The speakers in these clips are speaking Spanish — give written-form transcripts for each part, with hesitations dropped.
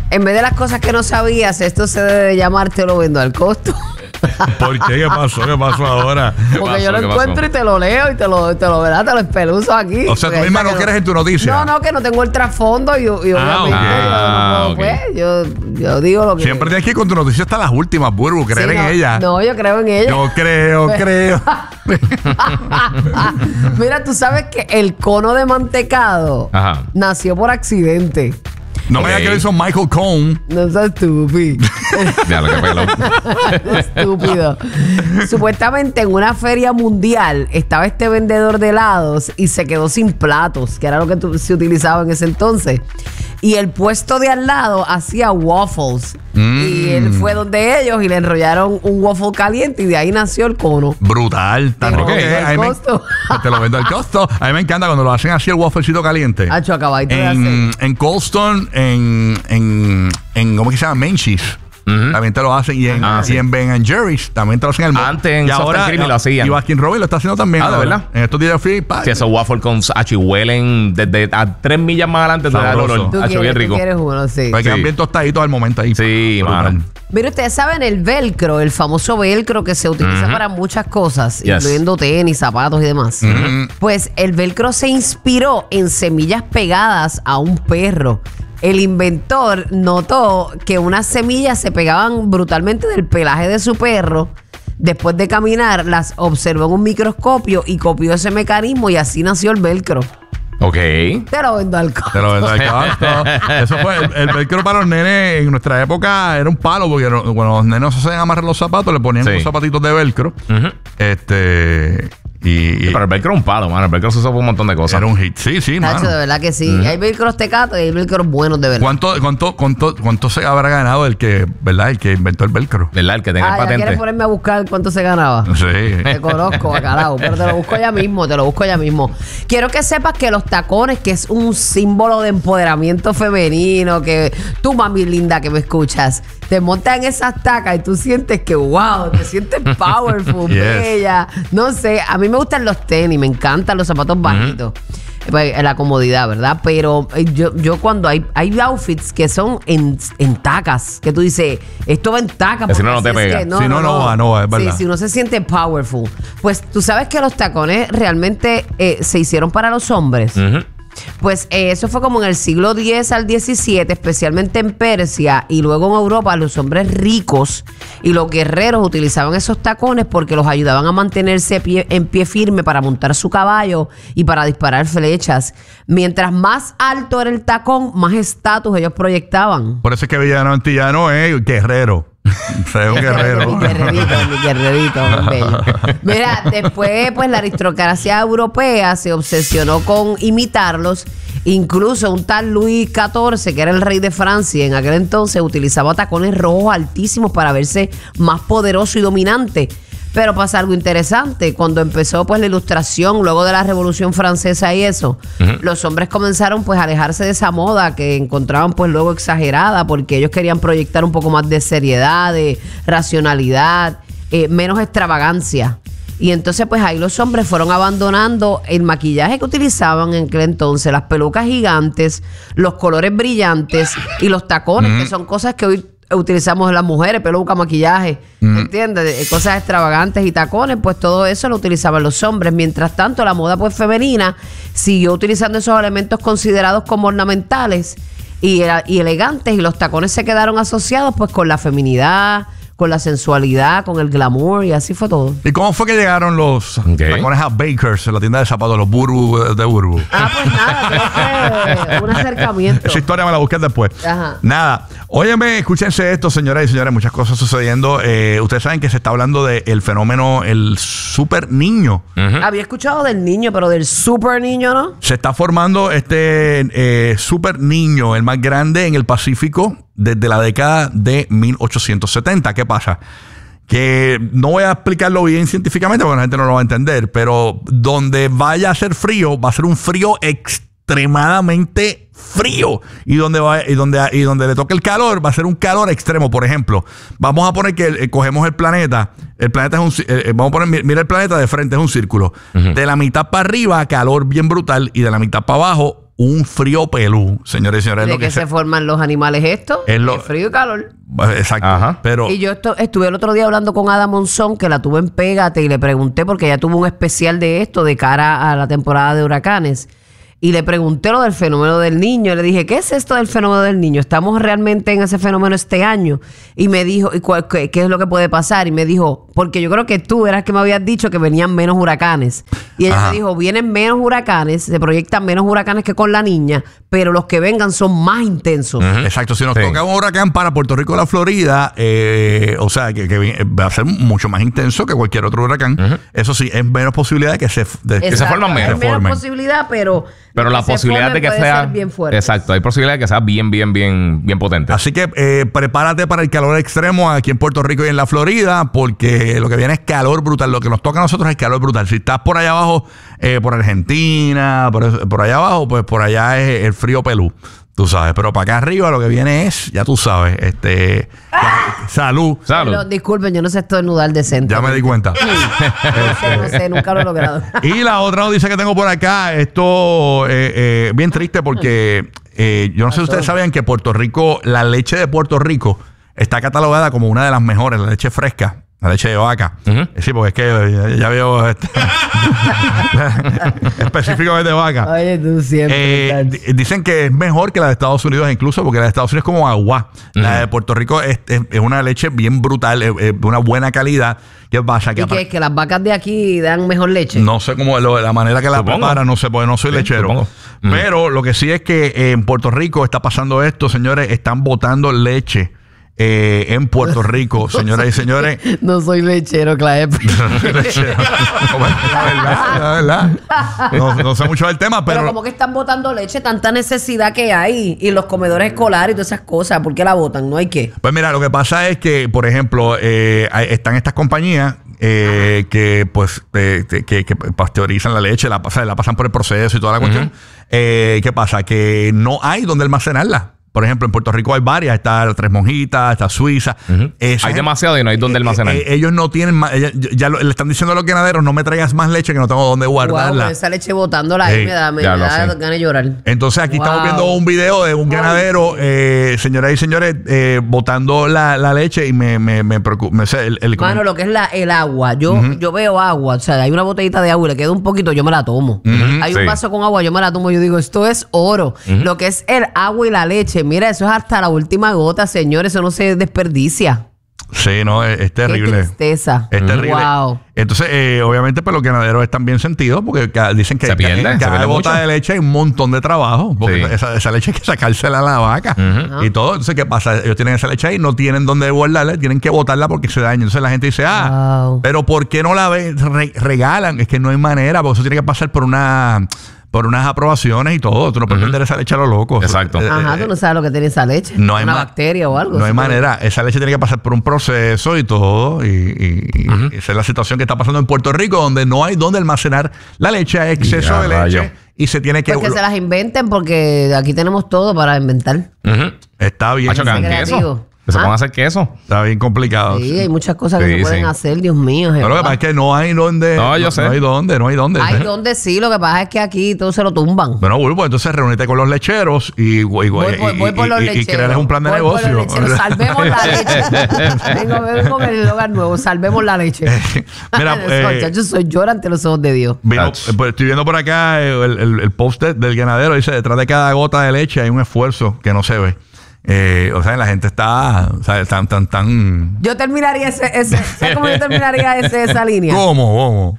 En vez de las cosas que no sabías, esto se debe llamar te lo vendo al costo. ¿Por qué? ¿Qué pasó? ¿Qué pasó ahora? Porque yo lo encuentro y te lo leo y te lo espeluzo aquí. O sea, tú misma no quieres en tu noticia. No, que no tengo el trasfondo y obviamente yo digo lo que... Siempre tienes que ir con tu noticia hasta las últimas, Burbu, creer en ella. No, yo creo en ella. Yo creo. Mira, tú sabes que el cono de mantecado nació por accidente. No me digas que lo hizo Michael Cohen. No seas estúpido. Ya, lo que peló. Estúpido. Supuestamente en una feria mundial estaba este vendedor de helados y se quedó sin platos, que era lo que se utilizaba en ese entonces. Y el puesto de al lado hacía waffles. Y él fue donde ellos y le enrollaron un waffle caliente y de ahí nació el cono. Brutal. Te lo vendo al costo. Te lo vendo al costo. A mí me encanta cuando lo hacen así el wafflecito caliente. Hacho, acabadito de hacer. En Cold Stone, en ¿cómo que se llama? Menchie's. También te lo hacen y en Ben & Jerry's también te lo hacen el antes en Soft Cream lo hacían. Y Baskin Robbins lo está haciendo también. ¿De verdad? En estos días fui. Si esos waffles con huelen desde a 3 millas más adelante te da el olor. Bien rico. Tú quieres uno, sí. Porque quedan bien tostaditos al momento ahí. Sí, mano. Mire, ustedes saben el velcro, el famoso velcro que se utiliza para muchas cosas, incluyendo tenis, zapatos y demás. Pues el velcro se inspiró en semillas pegadas a un perro. El inventor notó que unas semillas se pegaban brutalmente del pelaje de su perro. Después de caminar, las observó en un microscopio y copió ese mecanismo y así nació el velcro. Ok. Te lo vendo al costo. Te lo vendo al costo. Eso fue, el velcro para los nenes en nuestra época era un palo, porque cuando los nenes se hacían amarrar los zapatos, le ponían unos zapatitos de velcro. Pero el velcro es un palo, mano. El velcro se usa por un montón de cosas. Era un hit. Sí, Nacho, de verdad que sí. Hay velcros tecatos y hay velcros buenos de verdad. ¿Cuánto se habrá ganado el que inventó el velcro? ¿Verdad? El que tenga el patente. ¿Quieres ponerme a buscar cuánto se ganaba? Sí. Te conozco, bacalao, pero te lo busco ya mismo. Quiero que sepas que los tacones, que es un símbolo de empoderamiento femenino, que tú, mami linda que me escuchas, te montas en esas tacas y tú sientes que wow, te sientes powerful, bella. No sé, a mí me gustan los tenis, me encantan los zapatos bajitos. Pues, la comodidad, ¿verdad? Pero yo cuando hay outfits que son en tacas, que tú dices, esto va en tacas. Si no, no te pega. Si no va, es verdad. Sí, si uno se siente powerful. Pues tú sabes que los tacones realmente se hicieron para los hombres. Pues eso fue como en el siglo X al XVII, especialmente en Persia y luego en Europa. Los hombres ricos y los guerreros utilizaban esos tacones porque los ayudaban a mantenerse en pie firme para montar su caballo y para disparar flechas. Mientras más alto era el tacón, más estatus ellos proyectaban. Por eso es que Villano Antillano es guerrero. Un guerrero. Mi guerrerito, bello. Mira, después pues la aristocracia europea se obsesionó con imitarlos. Incluso un tal Luis XIV, que era el rey de Francia en aquel entonces, utilizaba tacones rojos altísimos para verse más poderoso y dominante. Pero pasa algo interesante. Cuando empezó pues la Ilustración, luego de la Revolución Francesa y eso, los hombres comenzaron pues a alejarse de esa moda que encontraban pues luego exagerada, porque ellos querían proyectar un poco más de seriedad, de racionalidad, menos extravagancia. Y entonces pues ahí los hombres fueron abandonando el maquillaje que utilizaban en aquel entonces, las pelucas gigantes, los colores brillantes y los tacones, que son cosas que hoy utilizamos las mujeres, peluca, maquillaje, ¿entiendes? Cosas extravagantes y tacones, pues todo eso lo utilizaban los hombres. Mientras tanto, la moda pues femenina siguió utilizando esos elementos considerados como ornamentales y elegantes, y los tacones se quedaron asociados pues con la feminidad, con la sensualidad, con el glamour, y así fue todo. ¿Y cómo fue que llegaron los tacones a Bakers en la tienda de zapatos, los Burbu de Burbu? Pues nada, creo que un acercamiento. Esa historia me la busqué después. Nada. Óyeme, escúchense esto, señoras y señores, muchas cosas sucediendo. Ustedes saben que se está hablando del fenómeno, el super niño. Había escuchado del niño, pero del super niño, ¿no? Se está formando este super niño, el más grande en el Pacífico desde la década de 1870. ¿Qué pasa? Que no voy a explicarlo bien científicamente porque la gente no lo va a entender, pero donde vaya a hacer frío, va a ser un frío extremadamente frío, y donde le toque el calor, va a ser un calor extremo. Por ejemplo, vamos a poner que cogemos el planeta es un vamos a poner, mira el planeta de frente, es un círculo. De la mitad para arriba, calor bien brutal, y de la mitad para abajo, un frío pelú, señores y señores. ¿De qué se forman los animales estos? De frío y calor. Exacto. Ajá. Pero Y yo estuve el otro día hablando con Ada Monzón, que la tuve en Pégate, y le pregunté, porque ella tuvo un especial de esto de cara a la temporada de huracanes. Y le pregunté lo del fenómeno del niño. Le dije, ¿qué es esto del fenómeno del niño? ¿Estamos realmente en ese fenómeno este año? Y me dijo, ¿qué es lo que puede pasar? Y me dijo, porque yo creo que tú eras que me habías dicho que venían menos huracanes. Y ella me dijo, vienen menos huracanes, se proyectan menos huracanes que con la niña, pero los que vengan son más intensos. exacto, si nos toca un huracán para Puerto Rico o la Florida, o sea, que va a ser mucho más intenso que cualquier otro huracán. Eso sí, es menos posibilidad de que se forman menos. Hay menos posibilidad, pero la posibilidad de que sea bien fuerte. Exacto, hay posibilidad de que sea bien potente. Así que prepárate para el calor extremo aquí en Puerto Rico y en la Florida, porque lo que viene es calor brutal. Lo que nos toca a nosotros es calor brutal. Si estás por allá abajo, por Argentina, por allá abajo, pues por allá es el frío pelú. Tú sabes, pero para acá arriba lo que viene es, ya tú sabes, salud. Pero, disculpen, yo no sé estornudar decente. Ya me di cuenta. No sé, nunca lo he logrado. Y la otra noticia que tengo por acá, esto bien triste porque yo no sé si ustedes sabían que Puerto Rico, la leche de Puerto Rico está catalogada como una de las mejores, la leche fresca. La leche de vaca. Sí, porque es que ya veo específicamente de vaca. Oye, tú siempre. Dicen que es mejor que la de Estados Unidos, incluso porque la de Estados Unidos es como agua. La de Puerto Rico es una leche bien brutal, de una buena calidad. ¿Qué pasa? ¿Y qué es? ¿Que las vacas de aquí dan mejor leche? No sé cómo la manera que la preparan, no sé, porque no soy lechero. Pero lo que sí es que en Puerto Rico está pasando esto, señores, están botando leche. En Puerto Rico, señoras y señores. No soy lechero, claro. La verdad. No sé mucho del tema, pero como que están botando leche, tanta necesidad que hay. Y los comedores escolares y todas esas cosas, ¿por qué la botan? No hay que. Pues mira, lo que pasa es que, por ejemplo, están estas compañías que pues que pasteurizan la leche, la pasan por el proceso y toda la cuestión. ¿Qué pasa? Que no hay donde almacenarla. Por ejemplo, en Puerto Rico hay varias. Está la Tres Monjitas, está Suiza. Hay demasiado y no hay donde almacenar. Ellos no tienen más. Ya le están diciendo a los ganaderos, no me traigas más leche que no tengo dónde guardarla. Wow, esa leche botándola ahí me da ganas de llorar. Entonces aquí estamos viendo un video de un ganadero, señoras y señores, botando la leche y me preocupa. Mano, lo que es el agua. Yo veo agua. O sea, hay una botellita de agua y le queda un poquito, yo me la tomo. Hay un vaso con agua, yo me la tomo. Yo digo, esto es oro. Lo que es el agua y la leche. Mira, eso es hasta la última gota, señores. Eso no se desperdicia. Sí, no, es terrible. Qué tristeza. Es terrible. Wow. Entonces, obviamente, pues los ganaderos están bien sentidos porque dicen que cada gota de leche hay un montón de trabajo. Porque esa leche hay que sacársela a la vaca y todo. Entonces, ¿qué pasa? Ellos tienen esa leche ahí, no tienen dónde guardarla, tienen que botarla porque se daña. Entonces la gente dice, pero ¿por qué no la regalan? Es que no hay manera, porque eso tiene que pasar por unas aprobaciones y todo. Tú no puedes vender esa leche a los locos. Exacto. Tú no sabes lo que tiene esa leche. No hay una bacteria o algo. No hay manera. Esa leche tiene que pasar por un proceso y todo. Y esa es la situación que está pasando en Puerto Rico, donde no hay dónde almacenar la leche. Hay exceso de leche y se tiene que... Porque se las inventen, porque aquí tenemos todo para inventar. Está bien. Queso. Que se pueden hacer queso. Está bien complicado. Sí, hay muchas cosas que se pueden hacer, Dios mío. Pero lo que pasa es que no hay dónde. No, yo sé. No hay dónde. Hay donde sí, lo que pasa es que aquí todos se lo tumban. Bueno, pues entonces reúnete con los lecheros y voy por los lecheros. Y crearles un plan de negocio. Salvemos la leche. Vengo con el hogar nuevo. Salvemos la leche. Mira, muchachos, soy llora ante los ojos de Dios. Pues estoy viendo por acá el post del ganadero. Dice, detrás de cada gota de leche hay un esfuerzo que no se ve. O sea, la gente está, o sea, tan. Yo terminaría ¿sabes cómo yo terminaría esa línea? ¿Cómo?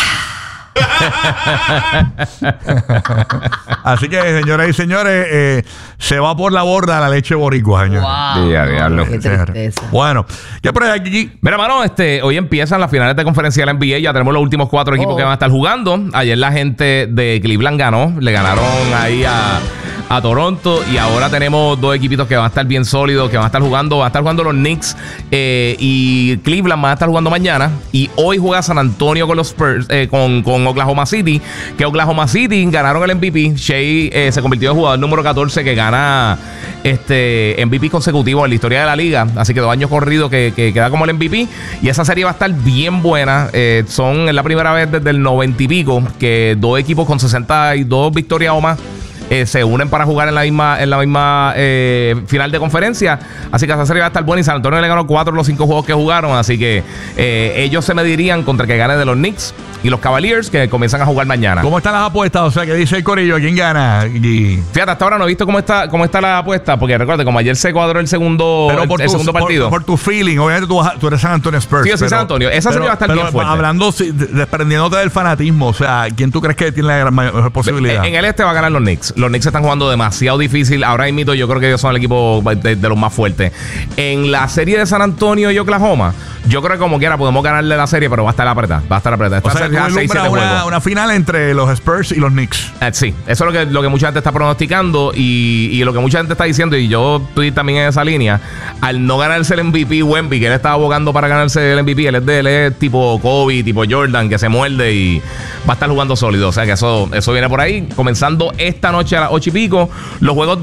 Así que, señoras y señores, se va por la borda la leche boricua, señor. Wow, qué tristeza. Bueno, ¿qué por aquí? Mira, mano, hoy empiezan las finales de conferencia de la NBA. Ya tenemos los últimos 4 equipos que van a estar jugando. Ayer la gente de Cleveland ganó. Le ganaron ahí a Toronto, y ahora tenemos 2 equipitos que van a estar bien sólidos, que van a estar jugando. Van a estar jugando los Knicks y Cleveland van a estar jugando mañana. Y hoy juega San Antonio con los Spurs, con Oklahoma City, que Oklahoma City ganaron el MVP. Shea se convirtió en jugador número 14 que gana MVP consecutivo en la historia de la liga. Así que 2 años corridos que queda como el MVP. Y esa serie va a estar bien buena. Es la primera vez desde el 90 y pico que 2 equipos con 62 victorias o más se unen para jugar en la misma final de conferencia. Así que esa serie va a estar buena y San Antonio le ganó 4 de los 5 juegos que jugaron. Así que ellos se medirían contra el que gane de los Knicks y los Cavaliers, que comienzan a jugar mañana. ¿Cómo están las apuestas? O sea, ¿qué dice el corillo? ¿Quién gana? Fíjate, hasta ahora no he visto cómo está la apuesta, porque recuerda, como ayer se cuadró el segundo partido. Por tu feeling, obviamente tú eres San Antonio Spurs. Sí, yo soy San Antonio. Esa serie va a estar bien fuerte. Hablando, desprendiéndote del fanatismo, o sea, ¿quién tú crees que tiene la mejor posibilidad? En el este va a ganar los Knicks. Los Knicks están jugando demasiado difícil. Ahora mismo yo creo que ellos son el equipo de los más fuertes. En la serie de San Antonio y Oklahoma, yo creo que como quiera podemos ganarle la serie, pero va a estar apretada. Esta o sea, serie a una final entre los Spurs y los Knicks. Sí, eso es lo que mucha gente está pronosticando y lo que mucha gente está diciendo, y yo estoy también en esa línea. Al no ganarse el MVP Wemby, que él estaba abogando para ganarse el MVP, él es tipo Kobe, tipo Jordan, que se muerde y va a estar jugando sólido. O sea que eso viene por ahí. Comenzando esta noche a las 8:00. Los juegos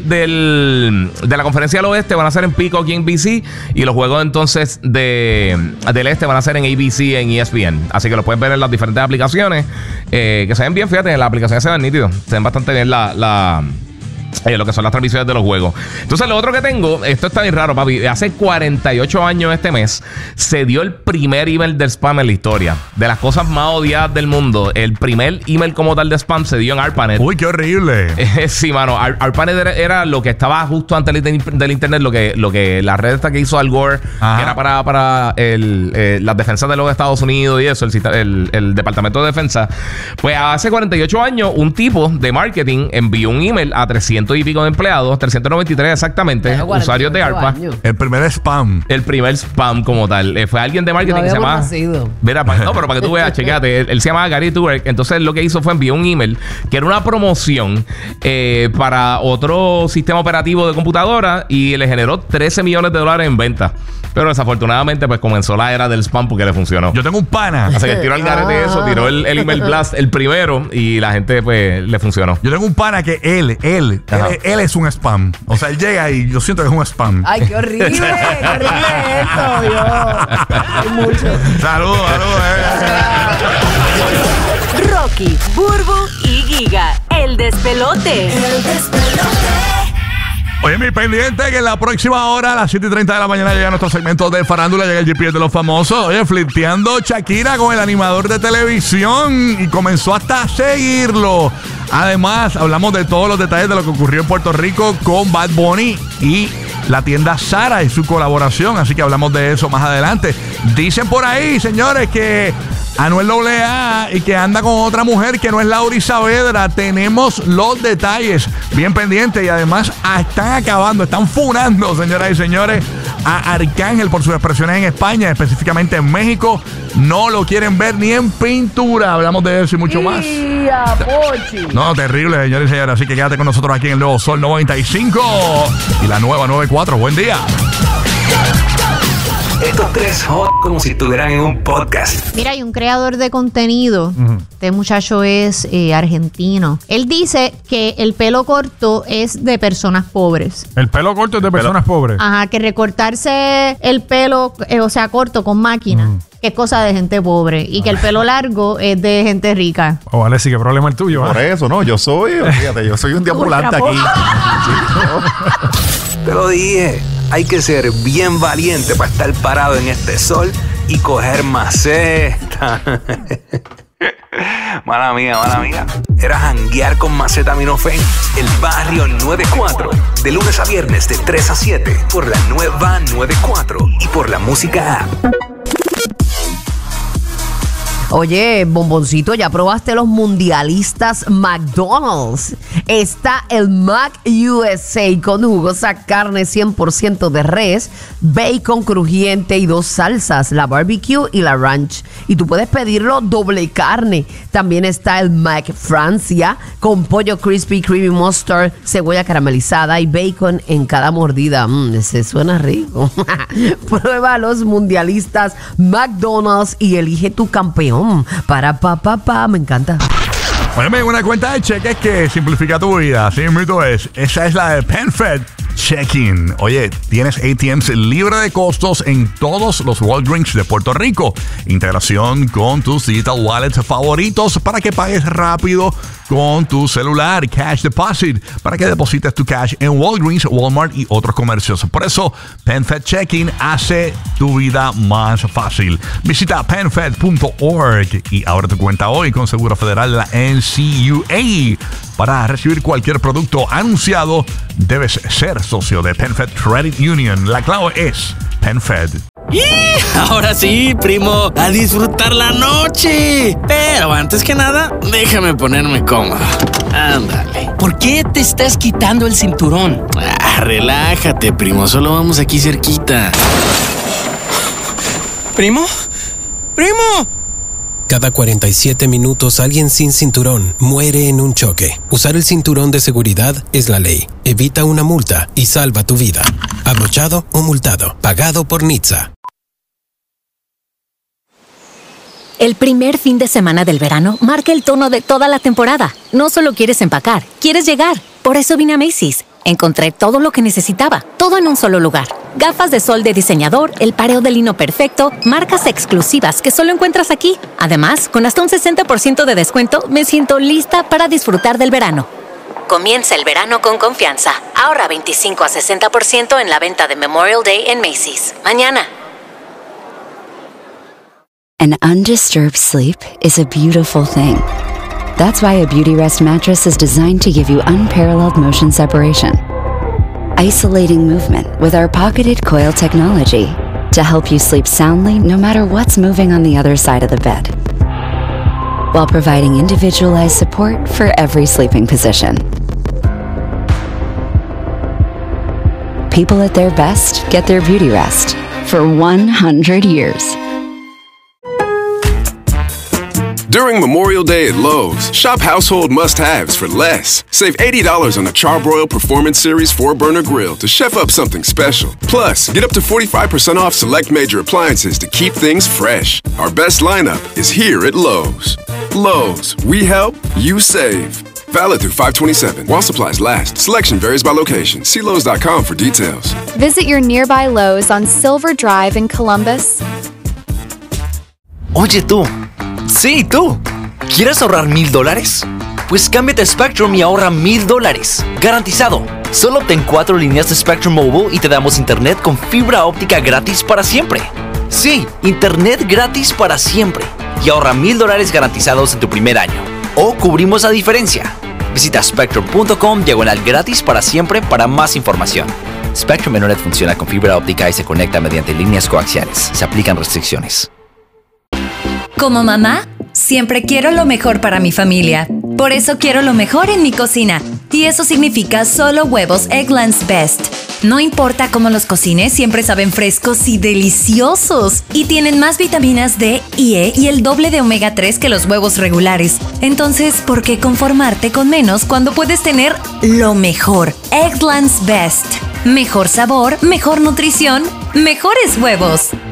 de la conferencia del oeste van a ser en Peacock y en NBC, y los juegos entonces del este van a ser en ABC, en ESPN. Así que los puedes ver en las diferentes aplicaciones, que se ven bien. Fíjate, en las aplicaciones se ven nítidos, se ven bastante bien lo que son las transmisiones de los juegos. Entonces, lo otro que tengo, esto está bien raro, papi. Hace 48 años este mes se dio el primer email del spam en la historia. De las cosas más odiadas del mundo, el primer email como tal de spam se dio en ARPANET. Uy, qué horrible. Sí, mano. ARPANET era lo que estaba justo antes del internet, lo que la red esta que hizo Al Gore, que era para las defensas de los Estados Unidos y eso, el Departamento de Defensa. Pues hace 48 años, un tipo de marketing envió un email a 300 y pico de empleados, 393 exactamente, usuarios de ARPA. El primer spam. El primer spam como tal. Fue alguien de marketing que se llama... Mira, no, pero para que tú veas, checate. Él se llamaba Gary Turek. Entonces lo que hizo fue enviar un email que era una promoción para otro sistema operativo de computadora, y le generó $13 millones en venta. Pero desafortunadamente pues comenzó la era del spam porque le funcionó. Yo tengo un pana. Así que tiró el garete eso, tiró el email blast, el primero, y la gente pues le funcionó. Yo tengo un pana que él es un spam. O sea, él llega y yo siento que es un spam. Ay, qué horrible. Qué horrible esto, Dios. Hay mucho. Saludos. Rocky, Burbu y Giga. El despelote. Oye, mi pendiente, que en la próxima hora, a las 7:30 de la mañana, llega nuestro segmento de farándula, llega el GPS de los famosos. Oye, flirteando Shakira con el animador de televisión, y comenzó hasta a seguirlo. Además, hablamos de todos los detalles de lo que ocurrió en Puerto Rico con Bad Bunny y la tienda Zara y su colaboración. Así que hablamos de eso más adelante. Dicen por ahí, señores, que Anuel AA y que anda con otra mujer que no es Laura Saavedra. Tenemos los detalles bien pendientes, y además están funando, señoras y señores, a Arcángel por sus expresiones en España, específicamente en México. No lo quieren ver ni en pintura. Hablamos de eso y mucho más. No, terrible, señores y señores. Así que quédate con nosotros aquí en el nuevo Sol 95 y la nueva 94. Buen día. Estos tres joden como si estuvieran en un podcast. Mira, hay un creador de contenido. Este muchacho es argentino. Él dice que el pelo corto es de personas pobres. El pelo corto es de personas pobres. Ajá, que recortarse el pelo, corto con máquina, que es cosa de gente pobre. Y que el pelo largo es de gente rica. Oh, vale, sí, ¿qué problema es el tuyo? Por eso, no, yo soy un diambulante aquí. Te lo dije. Hay que ser bien valiente para estar parado en este sol y coger maceta. Mala mía. Era janguear con Macetaminofen. El barrio 94. De lunes a viernes de 3 a 7. Por la nueva 94 y por la música app. Oye, bomboncito, ¿ya probaste los mundialistas McDonald's? Está el Mac USA con jugosa carne 100% de res, bacon crujiente y 2 salsas, la barbecue y la ranch. Y tú puedes pedirlo doble carne. También está el Mac Francia con pollo crispy, creamy mustard, cebolla caramelizada y bacon en cada mordida. Ese suena rico. Prueba los mundialistas McDonald's y elige tu campeón. Para me encanta. Poneme una cuenta de cheques que simplifica tu vida. Así mismo es. Esa es la de PenFed. Checking. Oye, tienes ATMs libre de costos en todos los Walgreens de Puerto Rico. Integración con tus digital wallets favoritos para que pagues rápido con tu celular. Cash Deposit para que deposites tu cash en Walgreens, Walmart y otros comercios. Por eso, PenFed Checking hace tu vida más fácil. Visita penfed.org y abre tu cuenta hoy con Seguro Federal de la NCUA. Para recibir cualquier producto anunciado, debes ser socio de PenFed Credit Union. La clave es PenFed. Ahora sí, primo, a disfrutar la noche. Pero antes que nada, déjame ponerme cómodo. Ándale. ¿Por qué te estás quitando el cinturón? Relájate, primo, solo vamos aquí cerquita. ¿Primo? ¡Primo! Cada 47 minutos alguien sin cinturón muere en un choque. Usar el cinturón de seguridad es la ley. Evita una multa y salva tu vida. Abrochado o multado. Pagado por NHTSA. El primer fin de semana del verano marca el tono de toda la temporada. No solo quieres empacar, quieres llegar. Por eso vine a Macy's. Encontré todo lo que necesitaba, todo en un solo lugar. Gafas de sol de diseñador, el pareo de lino perfecto, marcas exclusivas que solo encuentras aquí. Además, con hasta un 60% de descuento, me siento lista para disfrutar del verano. Comienza el verano con confianza. Ahorra 25 a 60% en la venta de Memorial Day en Macy's. Mañana. An undisturbed sleep is a beautiful thing. That's why a Beautyrest mattress is designed to give you unparalleled motion separation. Isolating movement with our pocketed coil technology to help you sleep soundly no matter what's moving on the other side of the bed, while providing individualized support for every sleeping position. People at their best get their Beautyrest for 100 years. During Memorial Day at Lowe's, shop household must-haves for less. Save $80 on a Charbroil Performance Series 4-burner grill to chef up something special. Plus, get up to 45% off select major appliances to keep things fresh. Our best lineup is here at Lowe's. Lowe's, we help, you save. Valid through 5/27. While supplies last. Selection varies by location. See Lowe's.com for details. Visit your nearby Lowe's on Silver Drive in Columbus. Oye tú. Sí, tú. ¿Quieres ahorrar $1,000? Pues cámbiate a Spectrum y ahorra $1,000. Garantizado. Solo obtén 4 líneas de Spectrum Mobile y te damos internet con fibra óptica gratis para siempre. Sí, internet gratis para siempre. Y ahorra $1,000 garantizados en tu primer año. O cubrimos la diferencia. Visita spectrum.com/gratis para siempre para más información. Spectrum Internet funciona con fibra óptica y se conecta mediante líneas coaxiales. Se aplican restricciones. Como mamá, siempre quiero lo mejor para mi familia. Por eso quiero lo mejor en mi cocina. Y eso significa solo huevos Eggland's Best. No importa cómo los cocines, siempre saben frescos y deliciosos. Y tienen más vitaminas D y E y el doble de omega 3 que los huevos regulares. Entonces, ¿por qué conformarte con menos cuando puedes tener lo mejor? Eggland's Best. Mejor sabor, mejor nutrición, mejores huevos.